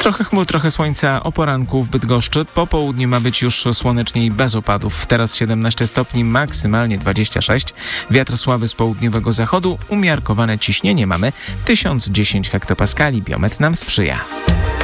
Trochę chmur, trochę słońca o poranku w Bydgoszczy. Po południu ma być już słonecznie i bez opadów. Teraz 17 stopni, maksymalnie 26. Wiatr słaby z południowego zachodu. Umiarkowane ciśnienie mamy 1010 hektopaskali. Biometr nam sprzyja.